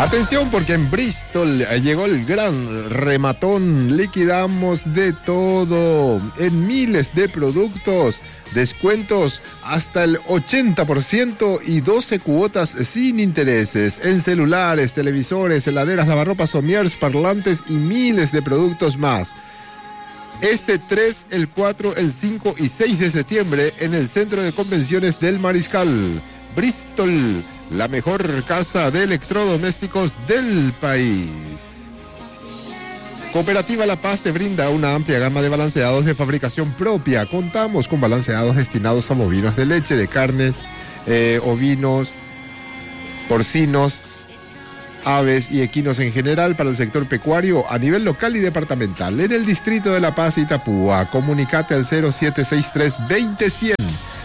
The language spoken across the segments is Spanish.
Atención, porque en Bristol llegó el gran rematón. Liquidamos de todo en miles de productos. Descuentos hasta el 80% y 12 cuotas sin intereses en celulares, televisores, heladeras, lavarropas, sommiers, parlantes y miles de productos más. Este 3, el 4, el 5 y 6 de septiembre en el Centro de Convenciones del Mariscal. Bristol, la mejor casa de electrodomésticos del país. Cooperativa La Paz te brinda una amplia gama de balanceados de fabricación propia. Contamos con balanceados destinados a bovinos de leche, de carnes, ovinos, porcinos, aves y equinos en general para el sector pecuario a nivel local y departamental. En el distrito de La Paz y Itapúa, comunicate al 0763-20-100.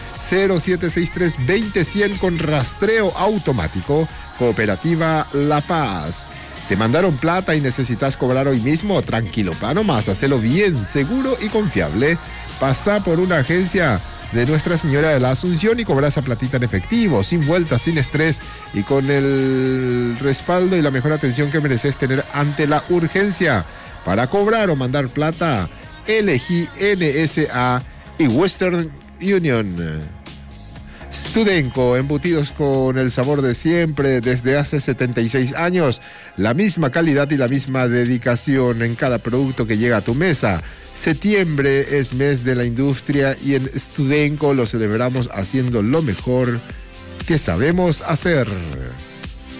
0763-20-100 con rastreo automático. Cooperativa La Paz. ¿Te mandaron plata y necesitas cobrar hoy mismo? Tranquilo, pa, nomás, hacelo bien, seguro y confiable. Pasa por una agencia de Nuestra Señora de la Asunción y cobra esa platita en efectivo, sin vueltas, sin estrés y con el respaldo y la mejor atención que mereces tener ante la urgencia. Para cobrar o mandar plata, elegí NSA y Western Union. Studenco, embutidos con el sabor de siempre desde hace 76 años. La misma calidad y la misma dedicación en cada producto que llega a tu mesa. Septiembre es mes de la industria y en Studenco lo celebramos haciendo lo mejor que sabemos hacer.